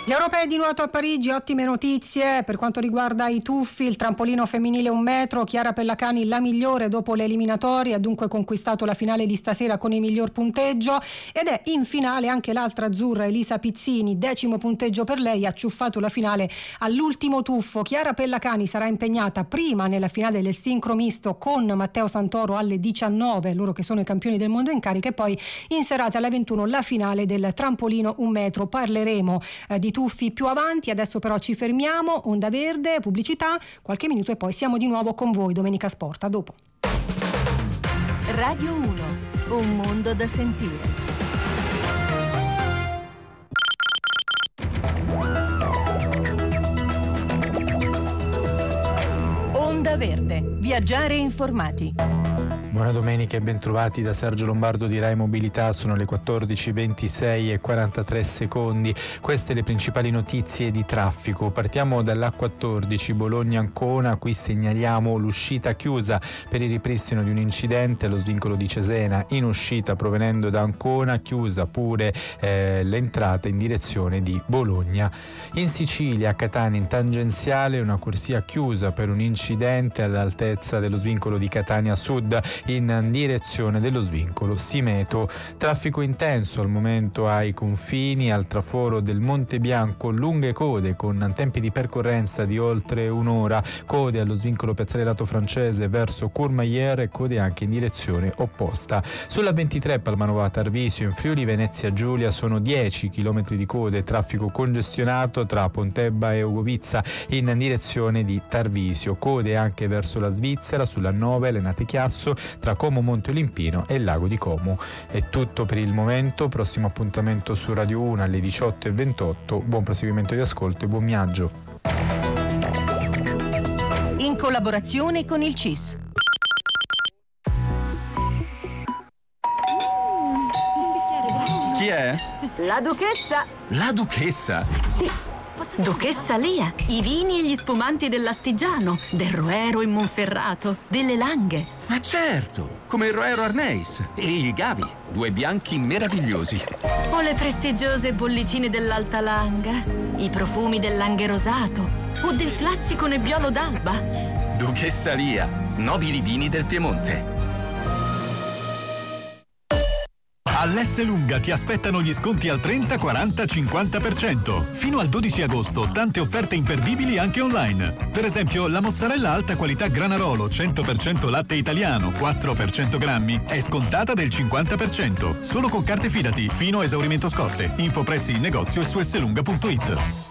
Gli europei di nuoto a Parigi, ottime notizie per quanto riguarda i tuffi, il trampolino femminile 1 metro, Chiara Pellacani la migliore dopo le eliminatorie, ha dunque conquistato la finale di stasera con il miglior punteggio ed è in finale anche l'altra azzurra Elisa Pizzini, 10° punteggio per lei, ha ciuffato la finale all'ultimo tuffo. Chiara Pellacani sarà impegnata prima nella finale del sincro misto con Matteo Santoro alle 19, loro che sono i campioni del mondo in carica, e poi in serata alle 21 la finale del trampolino 1 metro. Parleremo di tuffi più avanti, adesso però ci fermiamo, Onda Verde, pubblicità, qualche minuto e poi siamo di nuovo con voi. Domenica Sport, a dopo. Radio 1, un mondo da sentire. Onda Verde, viaggiare informati. Buona domenica e bentrovati da Sergio Lombardo di Rai Mobilità. Sono le 14:26 e 43 secondi. Queste le principali notizie di traffico. Partiamo dall'A14 Bologna-Ancona. Qui segnaliamo l'uscita chiusa per il ripristino di un incidente allo svincolo di Cesena. In uscita provenendo da Ancona, chiusa pure l'entrata in direzione di Bologna. In Sicilia, a Catania in tangenziale, una corsia chiusa per un incidente all'altezza dello svincolo di Catania Sud in direzione dello svincolo Simeto. Traffico intenso al momento ai confini, al traforo del Monte Bianco, lunghe code con tempi di percorrenza di oltre un'ora, code allo svincolo Piazzale Lato Francese verso Courmayeur e code anche in direzione opposta. Sulla 23 Palmanova Tarvisio in Friuli Venezia Giulia sono 10 km di code, traffico congestionato tra Pontebba e Ogovizza in direzione di Tarvisio, code anche verso la Svizzera sulla 9 Lenate Chiasso tra Como Monte Olimpino e il lago di Como. È tutto per il momento, prossimo appuntamento su Radio 1 alle 18:28. Buon proseguimento di ascolto e buon viaggio. In collaborazione con il CIS. Chi è? La duchessa. La duchessa? Sì. Duchessa Lia, i vini e gli spumanti dell'Astigiano, del Roero in Monferrato, delle Langhe. Ma certo, come il Roero Arneis e il Gavi, 2 bianchi meravigliosi. O le prestigiose bollicine dell'Alta Langa, i profumi del Langhe Rosato o del classico Nebbiolo d'Alba. Duchessa Lia, nobili vini del Piemonte. All'Esselunga ti aspettano gli sconti al 30, 40, 50%. Fino al 12 agosto tante offerte imperdibili anche online. Per esempio la mozzarella alta qualità Granarolo 100% latte italiano 4 per 100 grammi è scontata del 50%. Solo con carte Fidati fino a esaurimento scorte. Info prezzi in negozio e su esselunga.it.